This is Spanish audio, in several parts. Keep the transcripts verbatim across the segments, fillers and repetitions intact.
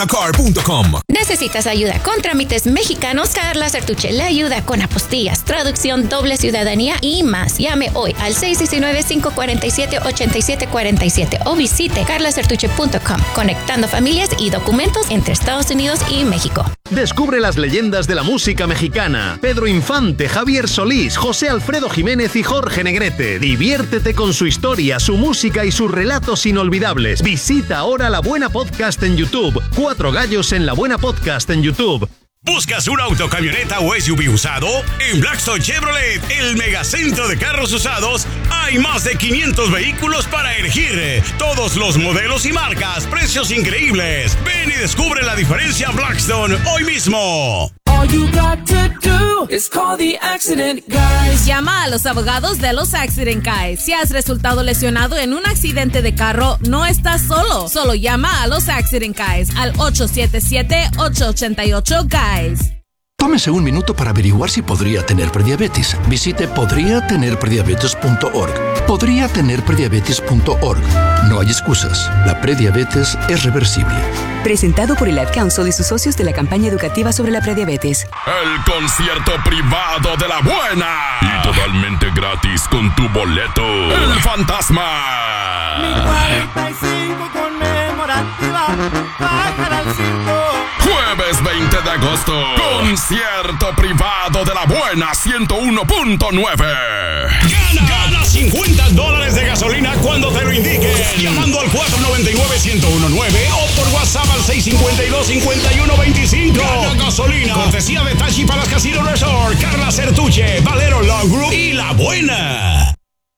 car punto com. ¿Necesitas ayuda con trámites mexicanos? Carla Sertuche le ayuda con apostillas, traducción, doble ciudadanía y más. Llame hoy al seis uno nueve, cinco cuatro siete, ocho siete cuatro siete o visite carla sertuche punto com, conectando familias y documentos entre Estados Unidos y México. Descubre las leyendas de la música mexicana. Pedro Infante, Javier Solís, José Alfredo Jiménez y Jorge Negrete. Diviértete con su historia, su música y sus relatos inolvidables. Visita ahora La Buena Podcast en YouTube. Cuatro gallos en La Buena Podcast en YouTube. ¿Buscas un auto, camioneta o S U V usado? En Blackstone Chevrolet, el megacentro de carros usados, hay más de quinientos vehículos para elegir. Todos los modelos y marcas, precios increíbles. Ven y descubre la diferencia Blackstone hoy mismo. All you got to do is call the Accident Guys. Llama a los abogados de los Accident Guys. Si has resultado lesionado en un accidente de carro, no estás solo. Solo llama a los Accident Guys al ocho siete siete, ocho ocho ocho, guys. Tómese un minuto para averiguar si podría tener prediabetes. Visite podría tener prediabetes punto org. podría tener prediabetes punto org. No hay excusas. La prediabetes es reversible. Presentado por el Ad Council y sus socios de la campaña educativa sobre la prediabetes. El concierto privado de la buena. Y totalmente gratis con tu boleto. El Fantasma. Mi cuarenta y cinco conmemorativa. Bajar al cinco. Jueves veinte de agosto. Concierto privado de la buena ciento uno punto nueve. Gana, gana cincuenta dólares de gasolina cuando te lo indiquen. Llamando al cuatro nueve nueve, uno cero uno nueve o por WhatsApp al seis cinco dos, cinco uno dos cinco. Gana gasolina. Cortesía de Tachi Palace Casino Resort, Carla Sertuche, Valero Law Group y La Buena.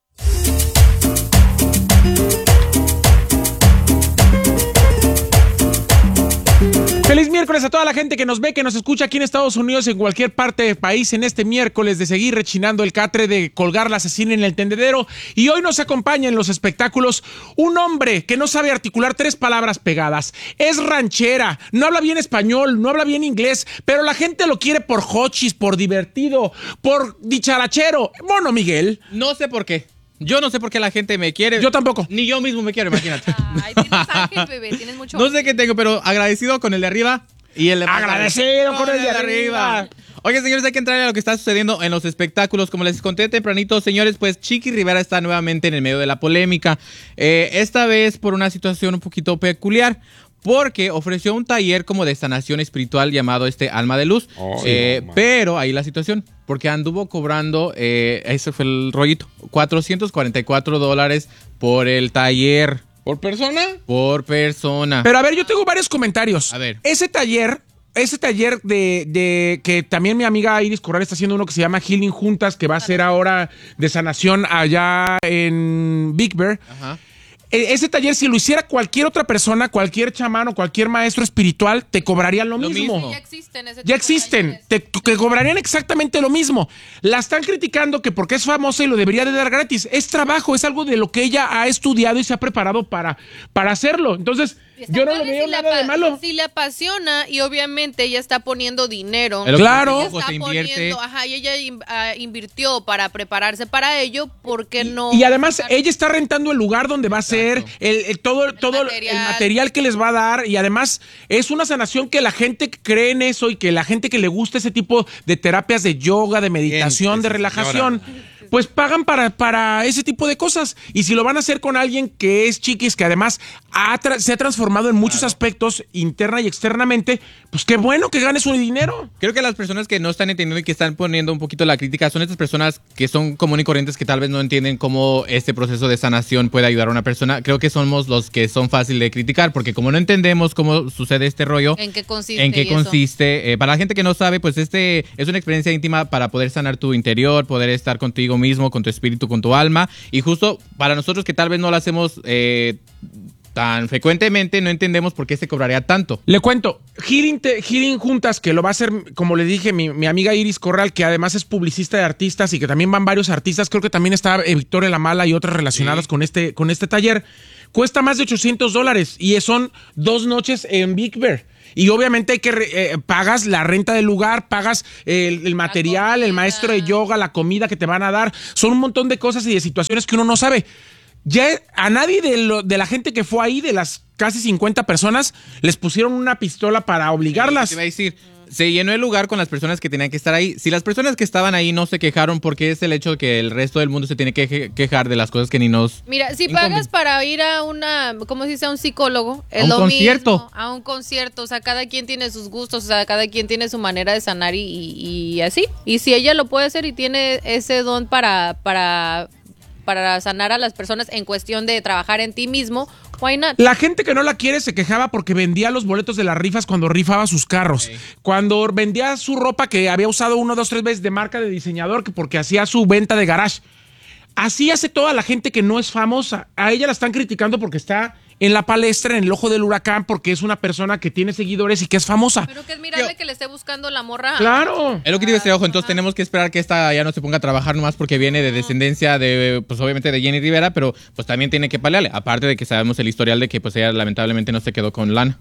Feliz miércoles a toda la gente que nos ve, que nos escucha aquí en Estados Unidos, en cualquier parte del país, en este miércoles de seguir rechinando el catre, de colgar la asesina en el tendedero. Y hoy nos acompaña en los espectáculos un hombre que no sabe articular tres palabras pegadas. Es ranchera, no habla bien español, no habla bien inglés, pero la gente lo quiere por hochis, por divertido, por dicharachero. Mono Miguel. No sé por qué. Yo no sé por qué la gente me quiere. Yo tampoco. Ni yo mismo me quiero, imagínate. Ay, tienes ángel, bebé, tienes mucho No sé qué tengo, pero agradecido con el de arriba y el de Agradecido con el de arriba. Oye, señores, hay que entrar a lo que está sucediendo en los espectáculos. Como les conté tempranito, señores, pues Chiqui Rivera está nuevamente en el medio de la polémica. Eh, esta vez por una situación un poquito peculiar. Porque ofreció un taller como de sanación espiritual llamado este Alma de Luz. Oh, eh, no, pero ahí la situación, porque anduvo cobrando, eh, ese fue el rollito, cuatrocientos cuarenta y cuatro dólares por el taller. ¿Por persona? Por persona. Pero a ver, yo tengo varios comentarios. A ver. Ese taller... Ese taller de, de que también mi amiga Iris Corral está haciendo uno que se llama Healing Juntas, que va a ser ahora de sanación allá en Big Bear. Ajá. Ese taller, si lo hiciera cualquier otra persona, cualquier chamán o cualquier maestro espiritual, te cobrarían lo, lo mismo. mismo. Ya existen. Ese ya existen. Te, te cobrarían exactamente lo mismo. La están criticando que porque es famosa y lo debería de dar gratis. Es trabajo, es algo de lo que ella ha estudiado y se ha preparado para, para hacerlo. Entonces, yo no le veo si nada de malo. Si le apasiona y obviamente ella está poniendo dinero. Claro. Ella está poniendo, ajá, y ella uh, invirtió para prepararse para ello, ¿por qué no? Y, y además, ella está rentando el lugar donde va a ser. El, el, todo el, todo material. el material que les va a dar, y además es una sanación que la gente que cree en eso y que la gente que le gusta ese tipo de terapias de yoga, de meditación, Bien, de relajación, señora. pues pagan para, para ese tipo de cosas. Y si lo van a hacer con alguien que es chiquis, que además ha tra- se ha transformado en muchos claro. aspectos, interna y externamente, pues qué bueno que gane su dinero. Creo que las personas que no están entendiendo y que están poniendo un poquito la crítica son estas personas que son comunes y corrientes, que tal vez no entienden cómo este proceso de sanación puede ayudar a una persona. Creo que somos los que son fáciles de criticar, porque como no entendemos cómo sucede este rollo, en qué consiste, en qué consiste. Eh, para la gente que no sabe, pues este es una experiencia íntima para poder sanar tu interior, poder estar contigo mismo, con tu espíritu, con tu alma, y justo para nosotros que tal vez no lo hacemos eh, tan frecuentemente, no entendemos por qué se cobraría tanto. Le cuento, Healing, te, Healing Juntas, que lo va a hacer, como le dije, mi, mi amiga Iris Corral, que además es publicista de artistas y que también van varios artistas, creo que también está eh, Victoria La Mala y otras relacionadas sí. con, este, con este taller, cuesta más de ochocientos dólares y son dos noches en Big Bear. Y obviamente hay que eh, pagas la renta del lugar, pagas el, el material, el maestro de yoga, la comida que te van a dar. Son un montón de cosas y de situaciones que uno no sabe. ya a nadie de, lo, de la gente que fue ahí, de las casi cincuenta personas, les pusieron una pistola para obligarlas. Te iba a decir, se llenó el lugar con las personas que tenían que estar ahí. Si las personas que estaban ahí no se quejaron, porque es el hecho de que el resto del mundo se tiene que quejar de las cosas que ni nos... Mira, si pagas para ir a una, ¿cómo se dice? A un psicólogo. Es a un lo concierto. Mismo, a un concierto. O sea, cada quien tiene sus gustos, o sea, cada quien tiene su manera de sanar y, y, y así. Y si ella lo puede hacer y tiene ese don para, para, para sanar a las personas en cuestión de trabajar en ti mismo, why not? La gente que no la quiere se quejaba porque vendía los boletos de las rifas cuando rifaba sus carros. Okay. Cuando vendía su ropa que había usado uno, dos, tres veces de marca de diseñador, que porque hacía su venta de garage. Así hace toda la gente que no es famosa. A ella la están criticando porque está en la palestra, en el ojo del huracán, porque es una persona que tiene seguidores y que es famosa. Pero que admirable Yo, que le esté buscando la morra. ¡Claro! Es lo que digo este ojo, entonces tenemos que esperar que esta ya no se ponga a trabajar nomás porque viene de descendencia de, pues obviamente de Jenny Rivera, pero pues también tiene que pelearle. Aparte de que sabemos el historial de que pues ella lamentablemente no se quedó con lana.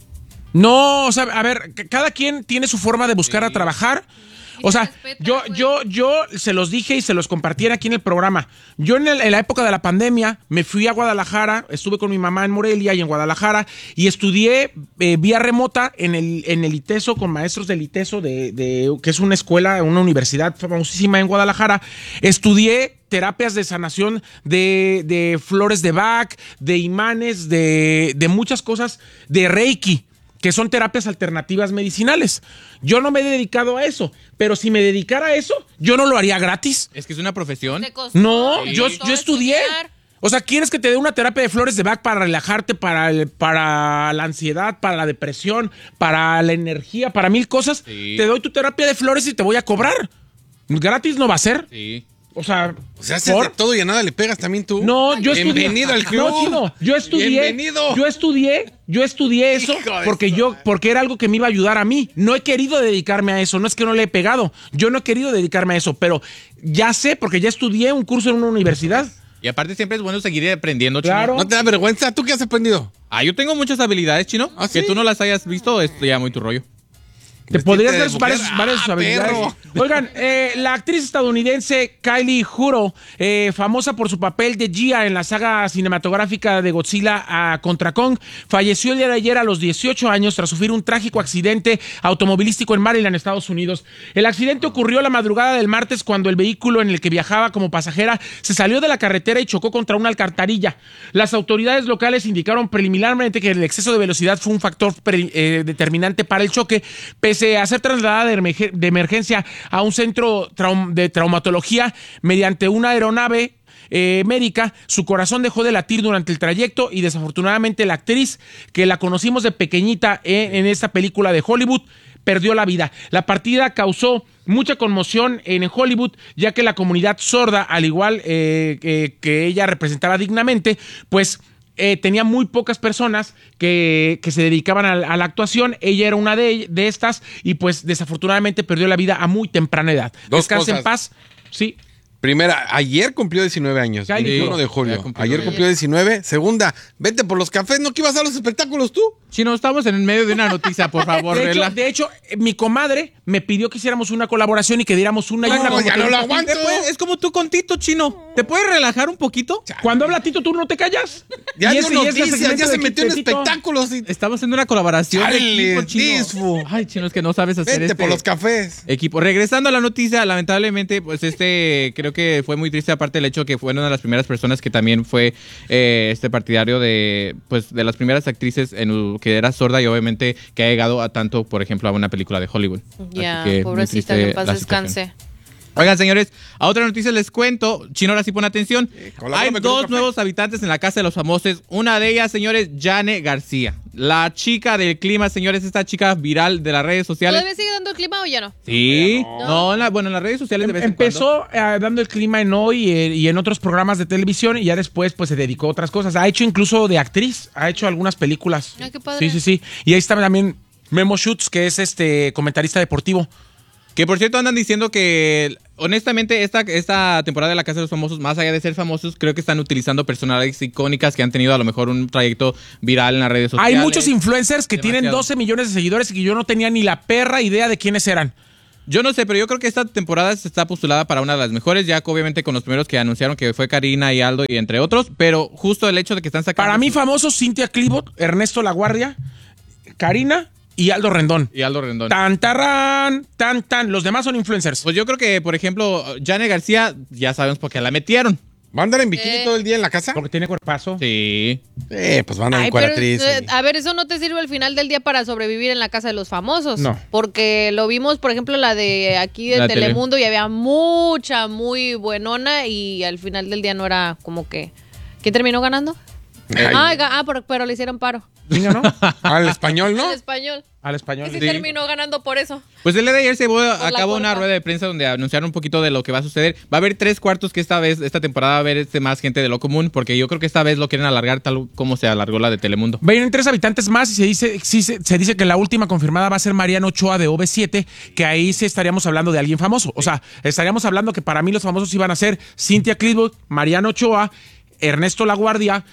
No, o sea, a ver, cada quien tiene su forma de buscar sí. a trabajar. O sea, respeta, yo, yo, yo se los dije y se los compartí aquí en el programa. Yo en, el, en la época de la pandemia me fui a Guadalajara, estuve con mi mamá en Morelia y en Guadalajara y estudié eh, vía remota en el, en el ITESO con maestros del ITESO, de, de, que es una escuela, una universidad famosísima en Guadalajara. Estudié terapias de sanación de, de flores de Bach, de imanes, de, de muchas cosas, de Reiki, que son terapias alternativas medicinales. Yo no me he dedicado a eso, pero si me dedicara a eso, yo no lo haría gratis. Es que es una profesión. No, sí. yo, yo estudié. O sea, ¿quieres que te dé una terapia de flores de Bach para relajarte, para, el, para la ansiedad, para la depresión, para la energía, para mil cosas? Sí. Te doy tu terapia de flores y te voy a cobrar. Gratis no va a ser. Sí. O sea, o sea, haces de todo y a nada le pegas también tú. No, yo estudié. Bienvenido al club. No, chino, yo estudié. Bienvenido. Yo estudié, yo estudié eso porque eso, yo, porque era algo que me iba a ayudar a mí. No he querido dedicarme a eso, no es que no le he pegado. Yo no he querido dedicarme a eso, pero ya sé porque ya estudié un curso en una universidad. Y aparte siempre es bueno seguir aprendiendo, Chino. Claro. ¿No te da vergüenza? ¿Tú qué has aprendido? Ah, yo tengo muchas habilidades, Chino. ¿Ah, sí? Que tú no las hayas visto, es ya muy tu rollo. Te podrías dar varias, varias ah, habilidades. Perro. Oigan, eh, la actriz estadounidense Kylie Juro, eh, famosa por su papel de Gia en la saga cinematográfica de Godzilla a contra Kong, falleció el día de ayer a los dieciocho años tras sufrir un trágico accidente automovilístico en Maryland, Estados Unidos. El accidente ocurrió la madrugada del martes cuando el vehículo en el que viajaba como pasajera se salió de la carretera y chocó contra una alcantarilla. Las autoridades locales indicaron preliminarmente que el exceso de velocidad fue un factor pre, eh, determinante para el choque, pese a ser trasladada de, emerg- de emergencia a un centro traum- de traumatología mediante una aeronave eh, médica. Su corazón dejó de latir durante el trayecto y desafortunadamente la actriz, que la conocimos de pequeñita eh, en esta película de Hollywood, perdió la vida. La partida causó mucha conmoción en Hollywood, ya que la comunidad sorda, al igual eh, eh, que ella representaba dignamente, pues Eh, tenía muy pocas personas que, que se dedicaban a, a la actuación. Ella era una de, de estas y pues desafortunadamente perdió la vida a muy temprana edad. Dos Descanse cosas. en paz. Sí. Primera, ayer cumplió diecinueve años, Sí, veintiuno de julio. Ayer cumplió diecinueve. Segunda, vete por los cafés, ¿no que ibas a los espectáculos tú? Si no, estamos en el medio de una noticia, por favor. De hecho, de hecho, mi comadre me pidió que hiciéramos una colaboración y que diéramos una no, y una. No, ya no lo aguanto. Puedes, es como tú con Tito, Chino. ¿Te puedes relajar un poquito? Cuando habla Tito, tú no te callas. Ya, y es, ese, noticias, y es ya se metió en Tito. espectáculos. Y... Estamos haciendo una colaboración. Chale, de equipo, Chino. disfu. Ay, Chino, es que no sabes hacer Vete este por los cafés. Equipo. Regresando a la noticia, lamentablemente, pues este, creo que fue muy triste, aparte del hecho que fue una de las primeras personas que también fue eh, este partidario de, pues, de las primeras actrices en que era sorda y obviamente que ha llegado a tanto, por ejemplo, a una película de Hollywood. Ya, yeah, pobrecita, que en paz descanse. Oigan, señores, a otra noticia les cuento. Chino, ahora sí pon atención. Eh, Hay dos nuevos habitantes en la Casa de los Famosos. Una de ellas, señores, Jane García. La chica del clima, señores, esta chica viral de las redes sociales. ¿Todavía sigue dando el clima o ya no? Sí. No, no en la, bueno, en las redes sociales de vez Empezó en uh, dando el clima en Hoy eh, y en otros programas de televisión y ya después pues se dedicó a otras cosas. Ha hecho incluso de actriz, ha hecho algunas películas. Ay, qué padre. Sí, sí, sí. Y ahí está también Memo Schutz, que es este comentarista deportivo. Que por cierto andan diciendo que, honestamente, esta, esta temporada de La Casa de los Famosos, más allá de ser famosos, creo que están utilizando personalidades icónicas que han tenido a lo mejor un trayecto viral en las redes sociales. Hay muchos influencers que Demasiado. Tienen doce millones de seguidores y que yo no tenía ni la perra idea de quiénes eran. Yo no sé, pero yo creo que esta temporada está postulada para una de las mejores, ya obviamente con los primeros que anunciaron que fue Karina y Aldo y entre otros, pero justo el hecho de que están sacando... Para mí famosos, Cynthia Clitbo, Ernesto Laguardia, Karina y Aldo Rendón. Y Aldo Rendón. Tan, tarán, tan, tan. Los demás son influencers. Pues yo creo que, por ejemplo, Jane García, ya sabemos por qué la metieron. ¿Va a andar en bikini eh. todo el día en la casa? Porque tiene cuerpazo. Sí. Eh, pues va a andar en cueratriz. Eh, a ver, eso no te sirve al final del día para sobrevivir en la casa de los famosos. No. Porque lo vimos, por ejemplo, la de aquí de la Telemundo tele. Y había mucha, muy buenona y al final del día no era como que... ¿Quién terminó ganando? Ah, ah pero, pero le hicieron paro. ¿No? Al español, ¿no? Al español. Al español. Sí, sí. Terminó ganando por eso. Pues el día de ayer se acabó una rueda de prensa donde anunciaron un poquito de lo que va a suceder. Va a haber tres cuartos que esta vez, esta temporada va a haber este más gente de lo común, porque yo creo que esta vez lo quieren alargar tal como se alargó la de Telemundo. Vienen tres habitantes más y se dice, sí, se, se dice que la última confirmada va a ser Mariano Ochoa de O V siete, que ahí sí estaríamos hablando de alguien famoso. O sea, estaríamos hablando que para mí los famosos iban a ser Cynthia Clitbo, Mariano Ochoa, Ernesto Laguardia,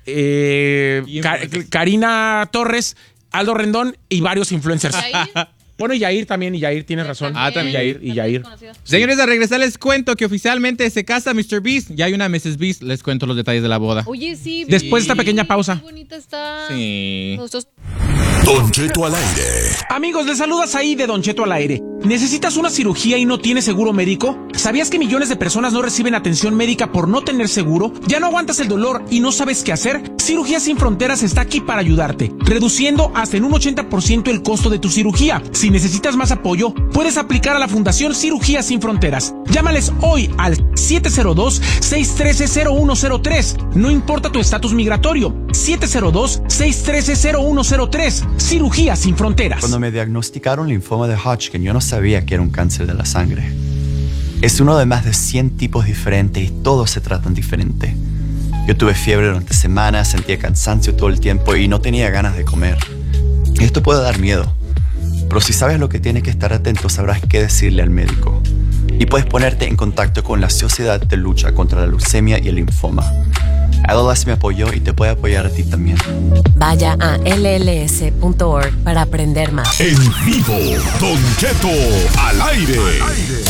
Eh, Ka- Karina Torres, Aldo Rendón y varios influencers. Bueno, y Yair también, y Yair tiene razón. Ah, también. Yair, y Yair. Señores, a regresar les cuento que oficialmente se casa míster Beast. Ya hay una missus Beast, les cuento los detalles de la boda. Oye, sí. Después de esta pequeña pausa. Qué bonita está. Sí. Nosotros... Don Cheto al aire. Amigos, les saludas ahí de Don Cheto al aire. ¿Necesitas una cirugía y no tienes seguro médico? ¿Sabías que millones de personas no reciben atención médica por no tener seguro? ¿Ya no aguantas el dolor y no sabes qué hacer? Cirugías Sin Fronteras está aquí para ayudarte, reduciendo hasta en un ochenta por ciento el costo de tu cirugía. Si necesitas más apoyo, puedes aplicar a la Fundación Cirugías Sin Fronteras. Llámales hoy al siete cero dos, seis uno tres, cero uno cero tres. No importa tu estatus migratorio. siete cero dos, seis uno tres, cero uno cero tres. Cirugías Sin Fronteras. Cuando me diagnosticaron linfoma de Hodgkin, yo no sabía que era un cáncer de la sangre. Es uno de más de cien tipos diferentes y todos se tratan diferente. Yo tuve fiebre durante semanas, sentía cansancio todo el tiempo y no tenía ganas de comer. Esto puede dar miedo, pero si sabes lo que tienes que estar atento, sabrás qué decirle al médico. Y puedes ponerte en contacto con la Sociedad de Lucha contra la Leucemia y el Linfoma. A L S me apoyó y te puede apoyar a ti también. Vaya a L L S punto org para aprender más. En vivo, Don Cheto al aire. Al aire.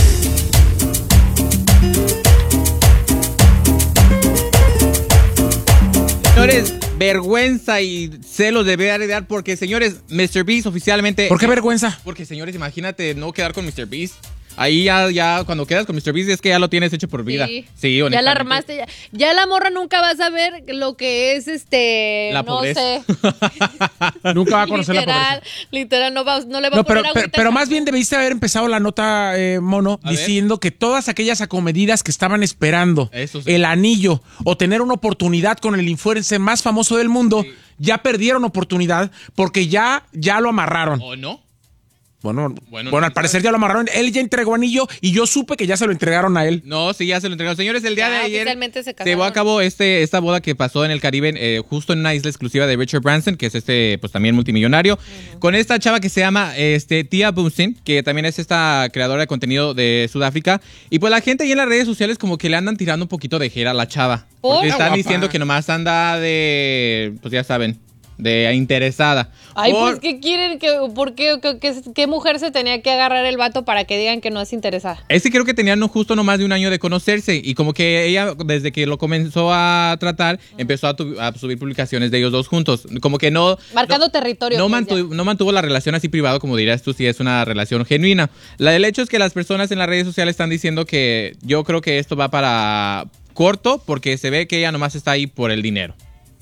Señores, vergüenza y celos debe dar porque, señores, míster Beast oficialmente... ¿Por qué vergüenza? Porque, señores, imagínate no quedar con míster Beast. Ahí ya, ya, cuando quedas con míster Beast es que ya lo tienes hecho por vida. Sí, sí, honestamente. Ya la armaste. Ya, ya la morra nunca va a saber lo que es este... La no pobreza. sé. Nunca va a conocer literal, la pobreza. Literal, no, va, no le va no, a poner pero, agüita. pero, pero más bien debiste haber empezado la nota, eh, Mono, a diciendo ver. que todas aquellas acomedidas que estaban esperando Eso sí. el anillo o tener una oportunidad con el influencer más famoso del mundo, sí. ya perdieron oportunidad porque ya, ya lo amarraron. ¿O no? Bueno, bueno, bueno, al parecer ya lo amarraron. Él ya entregó anillo y yo supe que ya se lo entregaron a él. No, sí, ya se lo entregaron. Señores, el día ya, de ayer se, se llevó a cabo este, esta boda que pasó en el Caribe, eh, justo en una isla exclusiva de Richard Branson, que es este, pues también multimillonario, uh-huh. con esta chava que se llama este, Tia Bunsin, que también es esta creadora de contenido de Sudáfrica. Y pues la gente ahí en las redes sociales como que le andan tirando un poquito de jera a la chava. Porque están guapa. diciendo que nomás anda de, pues ya saben, de interesada. Ay, Por... pues, ¿qué quieren? ¿Qué, ¿Por qué, qué, qué? ¿Qué mujer se tenía que agarrar el vato para que digan que no es interesada? Ese creo que tenían justo no más de un año de conocerse y como que ella, desde que lo comenzó a tratar, uh-huh. empezó a, tu, a subir publicaciones de ellos dos juntos. Como que no... Marcando no, territorio. No, pues, mantuvo, no mantuvo la relación así privado, como dirías tú, si es una relación genuina. La del hecho es que las personas en las redes sociales están diciendo que yo creo que esto va para corto porque se ve que ella nomás está ahí por el dinero.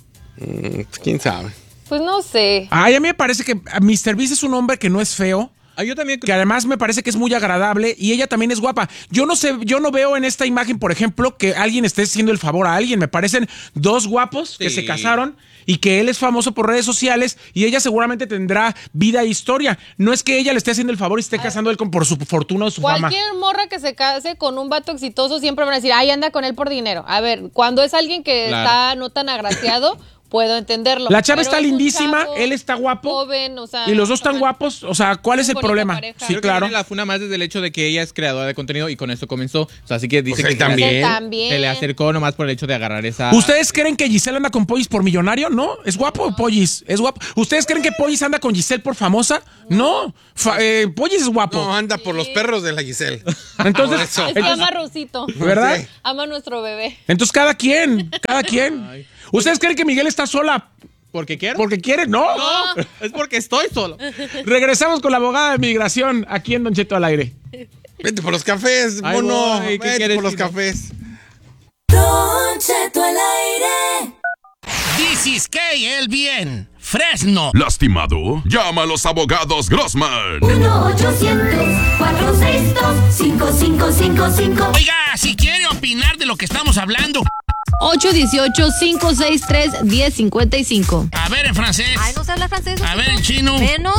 Mm, ¿Quién sabe? Pues no sé. Ay, a mí me parece que míster Beast es un hombre que no es feo. Ah, yo también. Que además me parece que es muy agradable y ella también es guapa. Yo no sé, yo no veo en esta imagen, por ejemplo, que alguien esté haciendo el favor a alguien. Me parecen dos guapos sí. que se casaron y que él es famoso por redes sociales y ella seguramente tendrá vida e historia. No es que ella le esté haciendo el favor y esté ah. casando a él con, por su fortuna o su Cualquier fama. Cualquier morra que se case con un vato exitoso siempre van a decir, ay, anda con él por dinero. A ver, cuando es alguien que claro. está no tan agraciado... puedo entenderlo. La chava Pero está es un lindísima, chavo él está guapo. joven, o sea, y los dos están guapos. O sea, ¿cuál es el bonita problema? pareja. Sí, Creo que claro. viene la funa más desde el hecho de que ella es creadora de contenido y con eso comenzó. O sea, así que dice Pues que él también. Se, le, También. se le acercó nomás por el hecho de agarrar esa. ¿Ustedes creen que Giselle anda con Pollis por millonario? No. ¿Es guapo o Pollis? ¿Es guapo? ¿Ustedes creen que Pollis anda con Giselle por famosa? No. Fa- eh, Pollis es guapo. No, anda por los perros de la Giselle. Entonces, Por eso. Es que ama a Rosito. ¿verdad? Sí. Ama a nuestro bebé. Entonces cada quien, cada quien. ¿Ustedes creen que Miguel está sola ¿Porque quiero? porque quiere? No. No, es porque estoy solo. Regresamos con la abogada de migración aquí en Don Cheto al aire. Vete por los cafés, Ay, mono. voy, ¿qué Vete quieres, por los Chino? cafés. Don Cheto al aire. This is K, el bien. Fresno. ¿Lastimado? Llama a los abogados Grossman. uno ochocientos, cuatrocientos sesenta y dos, cinco cinco cinco cinco. Oiga, si quiere opinar de lo que estamos hablando. ocho uno ocho, cinco seis tres, uno cero cinco cinco. A ver en francés. Ay, no sé hablar francés. A ver en chino. Menos.